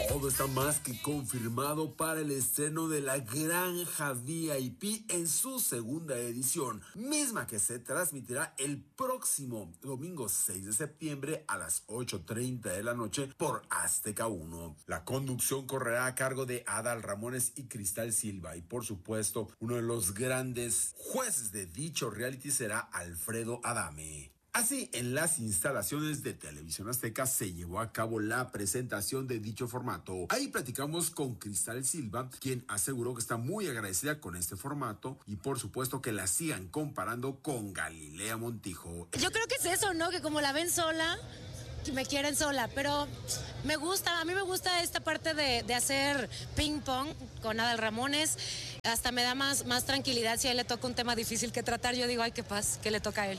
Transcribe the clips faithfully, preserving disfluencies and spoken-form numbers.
Todo está más que confirmado para el estreno de La Granja V I P en su segunda edición, misma que se transmitirá el próximo domingo seis de septiembre a las ocho treinta de la noche por Azteca uno. La conducción correrá a cargo de Adal Ramones y Cristal Silva y por supuesto uno de los grandes jueces de dicho reality será Alfredo Adame. Así, en las instalaciones de Televisión Azteca se llevó a cabo la presentación de dicho formato. Ahí platicamos con Cristal Silva, quien aseguró que está muy agradecida con este formato y por supuesto que la sigan comparando con Galilea Montijo. Yo creo que es eso, ¿no? Que como la ven sola, que me quieren sola, pero me gusta, a mí me gusta esta parte de, de hacer ping pong con Adal Ramones. Hasta me da más, más tranquilidad si a él le toca un tema difícil que tratar. Yo digo, ay, qué paz, que le toca a él.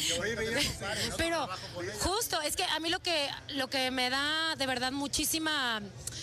Pero justo, es que a mí lo que, lo que me da de verdad muchísima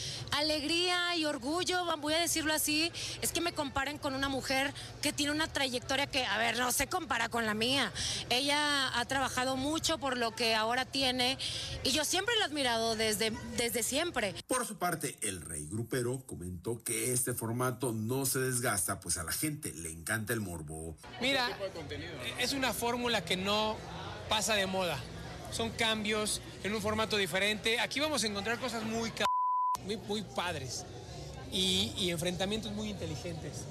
alegría y orgullo, voy a decirlo así, es que me comparen con una mujer que tiene una trayectoria que, a ver, no se compara con la mía. Ella ha trabajado mucho por lo que ahora tiene y yo siempre la he admirado desde, desde siempre. Por su parte, el Rey Grupero comentó que este formato no se desgasta, pues a la gente le encanta el morbo. Mira, es una fórmula que no pasa de moda. Son cambios en un formato diferente. Aquí vamos a encontrar cosas muy c... Muy, muy padres y, y enfrentamientos muy inteligentes.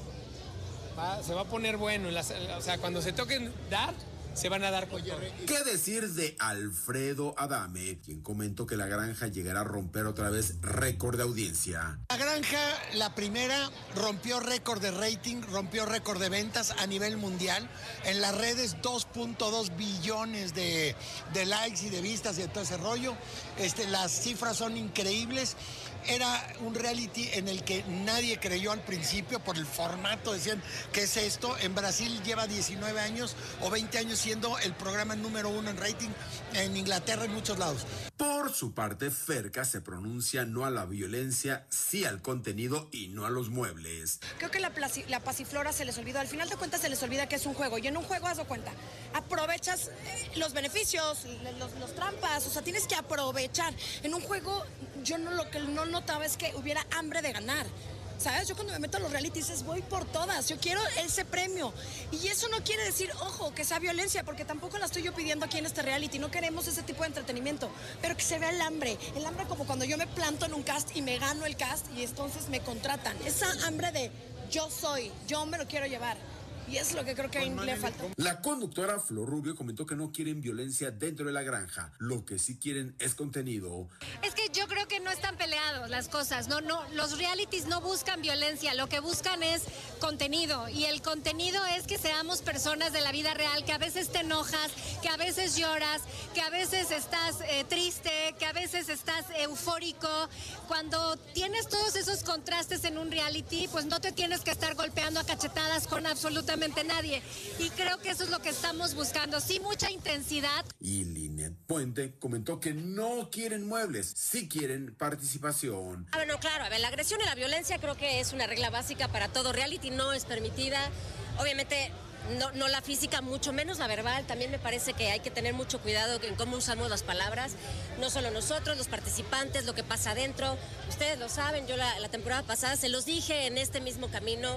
Va, se va a poner bueno, en las, o sea, cuando se toquen dar, se van a dar con todo. ¿Qué decir de Alfredo Adame, quien comentó que La Granja llegará a romper otra vez récord de audiencia? La Granja, la primera, rompió récord de rating, rompió récord de ventas a nivel mundial. En las redes, dos punto dos billones de, de likes y de vistas y de todo ese rollo. Este, las cifras son increíbles. Era un reality en el que nadie creyó al principio por el formato. Decían, ¿qué es esto? En Brasil lleva diecinueve años o veinte años siendo el programa número uno en rating, en Inglaterra, en muchos lados. Por su parte, Ferca se pronuncia no a la violencia, sí al contenido y no a los muebles. Creo que la, placi- la pasiflora se les olvidó. Al final de cuentas se les olvida que es un juego. Y en un juego, haz de cuenta, aprovechas eh, los beneficios, los, los trampas. O sea, tienes que aprovechar. En un juego, yo no lo que no notaba es que hubiera hambre de ganar. ¿Sabes? Yo cuando me meto a los realities es voy por todas, yo quiero ese premio. Y eso no quiere decir, ojo, que sea violencia, porque tampoco la estoy yo pidiendo aquí en este reality, no queremos ese tipo de entretenimiento, pero que se vea el hambre, el hambre como cuando yo me planto en un cast y me gano el cast y entonces me contratan. Esa hambre de yo soy, yo me lo quiero llevar. Y es lo que creo que ahí le falta. La conductora Flor Rubio comentó que no quieren violencia dentro de La Granja. Lo que sí quieren es contenido. Es que yo creo que no están peleados las cosas. No, no, los realities no buscan violencia. Lo que buscan es contenido. Y el contenido es que seamos personas de la vida real, que a veces te enojas, que a veces lloras, que a veces estás eh, triste, que a veces estás eufórico. Cuando tienes todos esos contrastes en un reality, pues no te tienes que estar golpeando a cachetadas con absolutamente nadie, y creo que eso es lo que estamos buscando, sí, mucha intensidad. Y Linet Puente comentó que no quieren muebles, sí quieren participación. Ah, bueno, claro, a ver, la agresión y la violencia creo que es una regla básica para todo reality, no es permitida, obviamente no, no la física, mucho menos la verbal. También me parece que hay que tener mucho cuidado en cómo usamos las palabras, no solo nosotros, los participantes, lo que pasa adentro, ustedes lo saben, yo la, la temporada pasada se los dije en este mismo camino.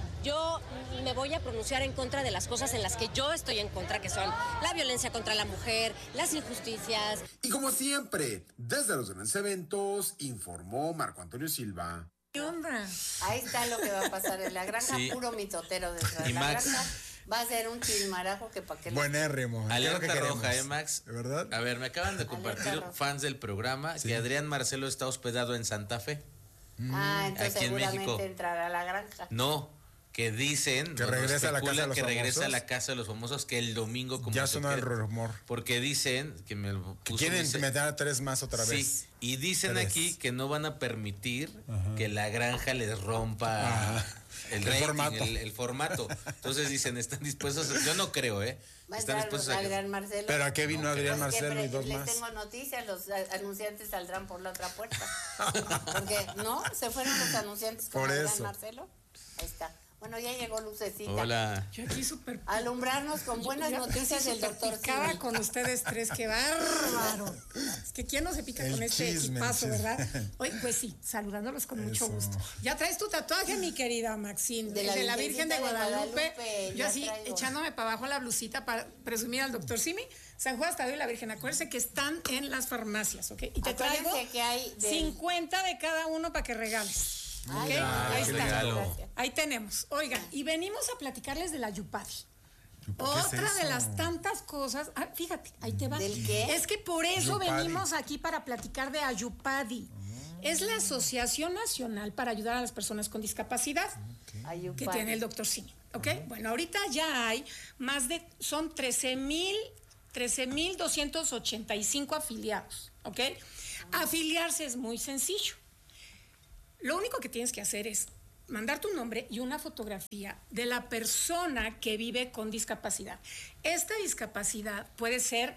Yo me voy a pronunciar en contra de las cosas en las que yo estoy en contra, que son la violencia contra la mujer, las injusticias. Y como siempre, desde los grandes eventos, informó Marco Antonio Silva. ¿Qué onda? Ahí está lo que va a pasar en La Granja, sí. Puro mitotero de La Max. Granja. Va a ser un chismarajo que para qué... Buenérrimo. Alerta roja, ¿eh, Max? ¿De verdad? A ver, me acaban de compartir fans del programa sí. que Adrián Marcelo está hospedado en Santa Fe. Ah, entonces aquí seguramente en México. Entrará a La Granja. No. Que dicen que regresa a la casa de los que famosos. regresa a la casa de los famosos, que el domingo como ya sonó el rumor, porque dicen que me puso, que quieren dice, meter a tres más otra vez. Sí, y dicen tres. aquí que no van a permitir Ajá. que La Granja les rompa Ajá. el, el rating, formato. El, el formato. Entonces dicen, están dispuestos, yo no creo, ¿eh? Están dispuestos a Adrián Marcelo. Pero a qué vino no, Adrián Marcelo y dos les más. Les tengo noticias, los anunciantes saldrán por la otra puerta. Porque no, se fueron los anunciantes con por Adrián eso. Marcelo. Ahí está. Bueno, ya llegó Lucecita. Hola. Yo aquí súper... Alumbrarnos con buenas yo, noticias del doctor Simi. Con ustedes tres, qué bárbaro. Es que quién no se pica el con este chisme, equipazo, ¿verdad? Oye, pues sí, saludándolos con Eso. mucho gusto. Ya traes tu tatuaje, mi querida Maxine, de la, de la Virgen de Guadalupe. De Guadalupe yo así, traigo. echándome para abajo la blusita para presumir al doctor Simi. San Juan Tadeo y la Virgen, acuérdense que están en las farmacias, ¿ok? Y te traigo que hay de... cincuenta de cada uno para que regales. Ay, ¿Okay? Ay, ahí está. está. Ahí tenemos. Oigan, y venimos a platicarles de la Yupadi. Otra es de las tantas cosas. Ah, fíjate, ahí te va. ¿Del qué? Es que por eso Yupadi. venimos aquí para platicar de Ayupadi. Oh. Es la Asociación Nacional para Ayudar a las Personas con Discapacidad okay. que tiene el doctor Simi. ¿Ok? Uh-huh. Bueno, ahorita ya hay más de. Son trece mil doscientos ochenta y cinco afiliados. ¿Ok? Uh-huh. Afiliarse es muy sencillo. Lo único que tienes que hacer es mandar tu nombre y una fotografía de la persona que vive con discapacidad. Esta discapacidad puede ser,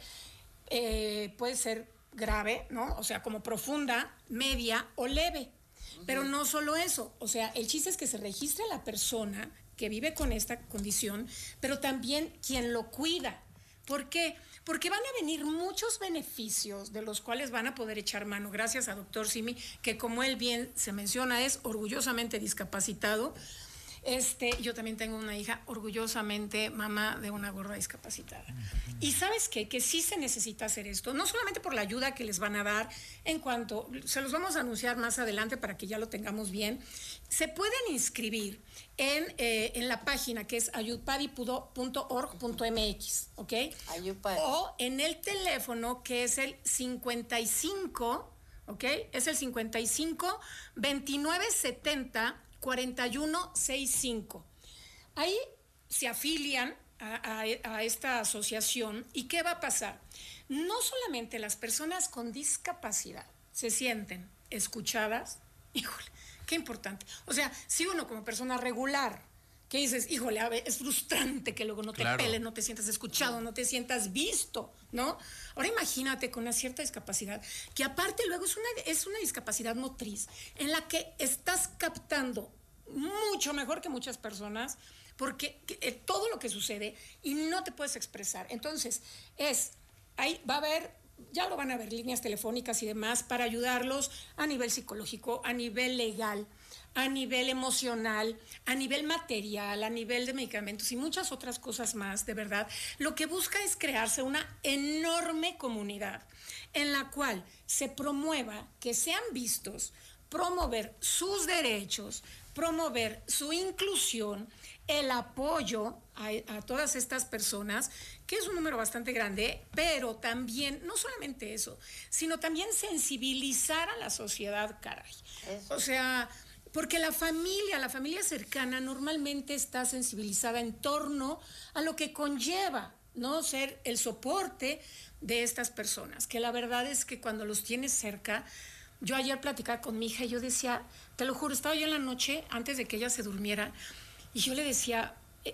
eh, puede ser grave, ¿no? O sea, como profunda, media o leve. Uh-huh. Pero no solo eso. O sea, el chiste es que se registre la persona que vive con esta condición, pero también quien lo cuida. ¿Por qué? Porque van a venir muchos beneficios de los cuales van a poder echar mano gracias a doctor Simi, que como él bien se menciona es orgullosamente discapacitado. Este, yo también tengo una hija orgullosamente mamá de una gorda discapacitada. Uh-huh. Y ¿sabes qué? Que sí se necesita hacer esto, no solamente por la ayuda que les van a dar en cuanto, se los vamos a anunciar más adelante para que ya lo tengamos bien. Se pueden inscribir en, eh, en la página que es ayupadi punto org punto m x, ¿ok? Ayupadi. O en el teléfono que es el cincuenta y cinco, ¿ok? Es el cincuenta y cinco, veintinueve setenta, cuarenta y uno sesenta y cinco. Ahí se afilian a, a, a esta asociación y ¿qué va a pasar? No solamente las personas con discapacidad se sienten escuchadas, híjole, qué importante. O sea, si uno como persona regular, que dices, híjole, a ver, es frustrante que luego no te claro. pelen, no te sientas escuchado, no te sientas visto, ¿no? Ahora imagínate con una cierta discapacidad, que aparte luego es una, es una discapacidad motriz, en la que estás captando mucho mejor que muchas personas, porque eh, todo lo que sucede y no te puedes expresar. Entonces, es, ahí va a haber, ya lo van a ver, líneas telefónicas y demás para ayudarlos a nivel psicológico, a nivel legal, a nivel emocional, a nivel material, a nivel de medicamentos y muchas otras cosas más, de verdad. Lo que busca es crearse una enorme comunidad en la cual se promueva que sean vistos, promover sus derechos, promover su inclusión, el apoyo a, a todas estas personas, que es un número bastante grande, pero también, no solamente eso, sino también sensibilizar a la sociedad, caray. Eso. O sea, porque la familia, la familia cercana normalmente está sensibilizada en torno a lo que conlleva, ¿no? Ser el soporte de estas personas, que la verdad es que cuando los tienes cerca, yo ayer platicaba con mi hija y yo decía, te lo juro, estaba yo en la noche antes de que ella se durmiera y yo le decía,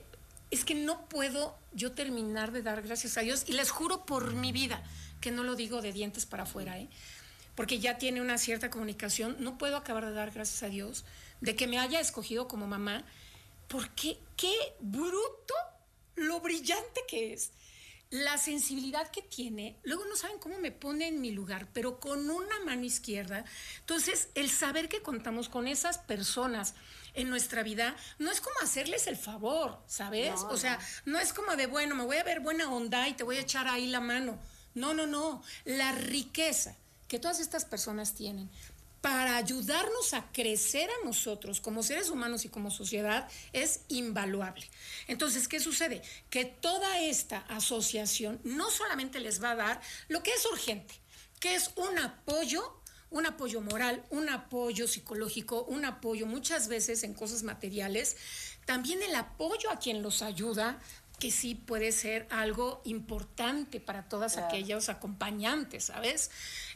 es que no puedo yo terminar de dar gracias a Dios y les juro por mi vida que no lo digo de dientes para afuera, ¿eh? Porque ya tiene una cierta comunicación, no puedo acabar de dar gracias a Dios de que me haya escogido como mamá, porque qué bruto lo brillante que es. La sensibilidad que tiene, luego no saben cómo me pone en mi lugar, pero con una mano izquierda. Entonces, el saber que contamos con esas personas en nuestra vida, no es como hacerles el favor, ¿sabes? No, o sea, no. no es como de, bueno, me voy a ver buena onda y te voy a echar ahí la mano. No, no, no. La riqueza que todas estas personas tienen para ayudarnos a crecer a nosotros como seres humanos y como sociedad es invaluable. Entonces, ¿qué sucede? Que toda esta asociación no solamente les va a dar lo que es urgente, que es un apoyo, un apoyo moral, un apoyo psicológico, un apoyo muchas veces en cosas materiales, también el apoyo a quien los ayuda, que sí puede ser algo importante para todas claro. aquellos acompañantes, ¿sabes?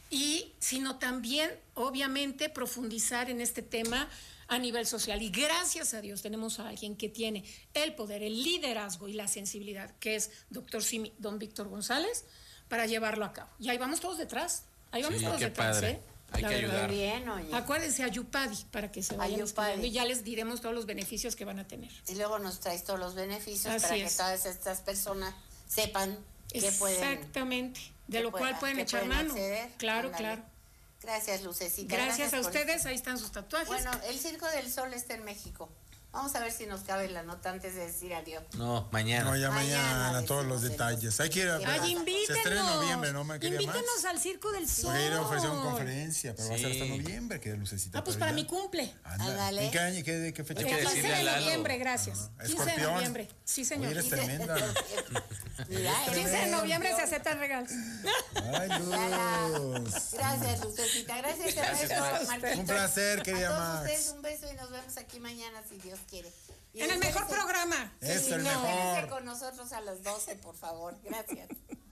Y sino también, obviamente, profundizar en este tema a nivel social. Y gracias a Dios tenemos a alguien que tiene el poder, el liderazgo y la sensibilidad, que es doctor Simi, don Víctor González, para llevarlo a cabo. Y ahí vamos todos detrás. Ahí vamos sí, todos detrás, padre. ¿eh? Hay La que verdad. ayudar. Muy bien, oye. Acuérdense a Yupadi para que se vayan Ayupadi. inscribiendo y ya les diremos todos los beneficios que van a tener. Y luego nos traes todos los beneficios Así para es. que todas estas personas sepan que pueden. Exactamente, de que lo cual pueda- pueden que echar pueden mano. acceder. Claro, Ándale. claro. Gracias, Lucecita. Gracias, a por ustedes, esto. ahí están sus tatuajes. Bueno, el Circo del Sol está en México. Vamos a ver si nos cabe la nota antes de decir adiós. No, mañana. No, ya Mañana mañana, todos los decimos detalles. Hay que ir a. Ay, Ay, Se invítenos. Se estrena en noviembre, ¿no, me quería Invítenos más? al Circo del Sol. Porque ir a ofrecer una conferencia, pero va a ser hasta Sí. noviembre, que Lucecita. Ah, pues pero para ya. mi cumple. Anda. Ándale. ¿En qué año? ¿Qué, de qué fecha? Hay que El decirle quince a de Lalo. noviembre, gracias. Ah, quince de escorpión. noviembre. Sí, señor. Oye, eres tremenda. Mira, quince de eres- noviembre se aceptan regalos. Ay, Luz. Gracias, Lucecita. Gracias, Gracias, Ernesto, Max. Marquito. Un placer, querida A todos Max. ustedes un beso y nos vemos aquí mañana si Dios quiere. Y En el mejor espérense- programa. Es Sí, el no, mejor. quédense con nosotros a las doce, por favor. Gracias.